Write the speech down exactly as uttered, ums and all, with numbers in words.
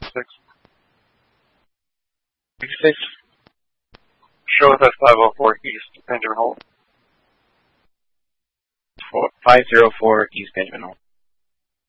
six. six. Show us at five oh four East Benjamin Hole. five oh four East Benjamin Hole.